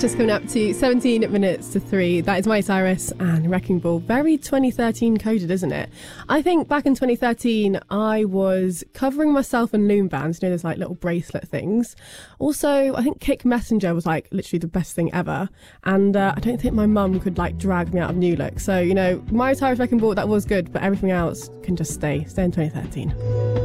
just coming up to 17 minutes to 3. That is Miley Cyrus and Wrecking Ball. Very 2013 coded, isn't it? I think back in 2013, I was covering myself in loom bands, you know, those like little bracelet things. Also, I think Kick Messenger was like literally the best thing ever. And I don't think my mum could like drag me out of New Look. So, you know, Miley Cyrus, Wrecking Ball, that was good, but everything else can just stay in 2013.